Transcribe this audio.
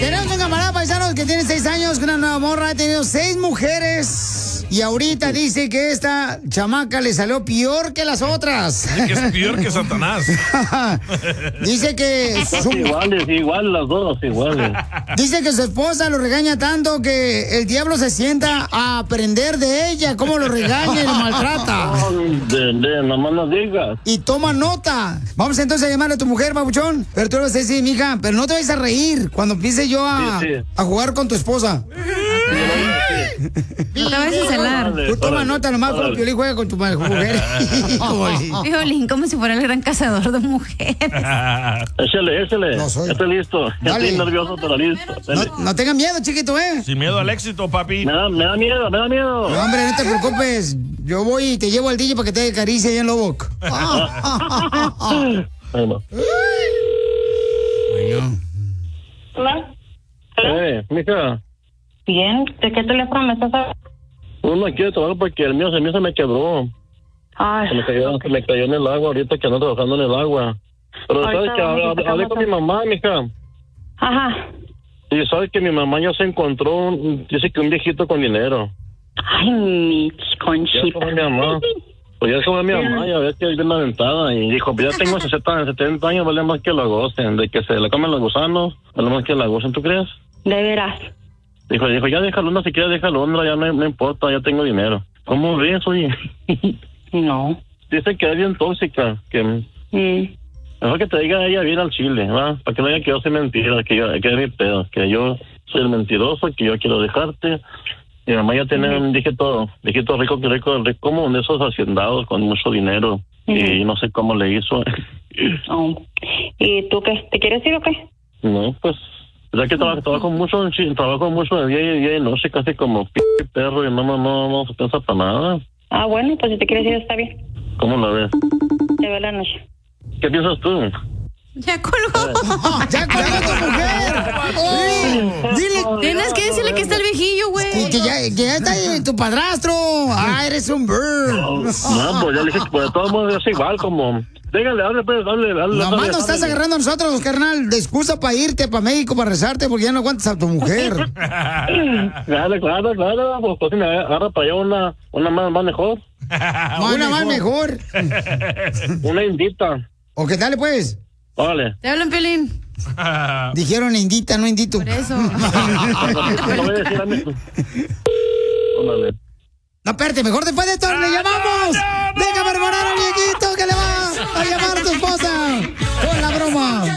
Tenemos un camarada paisano que tiene 6 años, con una nueva morra, ha tenido 6 mujeres. Y ahorita dice que esta chamaca le salió peor que las otras. Dice que es peor que Satanás. Dice que... Igual las dos, iguales. Dice que su esposa lo regaña tanto que el diablo se sienta a aprender de ella, cómo lo regaña y lo maltrata. Nomás no digas. Y toma nota. Vamos entonces a llamarle a tu mujer, babuchón. Pero tú le vas a decir, mija, pero no te vayas a reír cuando empiece yo a jugar con tu esposa. No te vayas a celar. Tú toma nota nomás cuando Piolín juega con tu mujer. Piolín, como si fuera el gran cazador de mujeres. Échale. No soy. Estoy listo. Dale. Estoy nervioso, pero listo. No tengan miedo, chiquito, Sin miedo al éxito, papi. Me da miedo. No, hombre, no te preocupes. Yo voy y te llevo al DJ para que te acaricie ahí en Lobok. Bueno. Hola. Mija. Bien, ¿de qué teléfono me estás hablando? Uno quiere trabajar porque el mío se me quebró. Ay, Se me cayó en el agua ahorita que ando trabajando en el agua. Pero ahorita sabes que vamos a hablé con mi mamá, mija. Ajá. Y sabes que mi mamá ya se encontró, dice que un viejito con dinero. Ay, mi conchita. Ya como mi mamá. Pues ya como mi mamá, ya ves que es bien aventada. Y dijo, pues ya tengo 70 años, vale más que la gocen. De que se la comen los gusanos, vale más que la gocen, ¿tú crees? De veras. Dijo, ya déjalo, no, si quieres déjalo, ya no importa, ya tengo dinero. ¿Cómo ves, oye? No. Dice que es bien tóxica, que... Mejor que te diga ella bien al chile, ¿va? Para que no diga que yo soy mentira, que es mi pedo, que yo soy el mentiroso, que yo quiero dejarte. Mi mamá ya tiene un dígito rico, como de esos haciendados con mucho dinero. Y no sé cómo le hizo. ¿Y tú qué? ¿Te quieres ir o qué? No, pues... Ya que trabajo mucho de día y noche, casi como perro, y no se piensa para nada. Ah, bueno, pues si te quieres ir está bien. ¿Cómo la ves? Te veo la noche. ¿Qué piensas tú? Ya colgó. ¡Ya colgó tu mujer! Dile. Tienes que decirle que está el viejillo, güey. Y que ya está ahí tu padrastro. Ah, eres un bird. No, pues ya le dije que pues, de todos modos es igual como... Dígale, dale. Nomás nos estás agarrando a nosotros, carnal, de excusa para irte para México, para rezarte, porque ya no aguantas a tu mujer. Claro, pues si me agarra para allá una más mejor. Una más mejor. Una indita. ¿O qué tal, pues? Vale. Te hablan, Piolín. Dijeron indita, no indito. Por eso. No voy a decir a mí. Órale. No, espérate, mejor después de esto le llamamos. Déjame preparar al viejito que le va a llamar a tu esposa con la broma.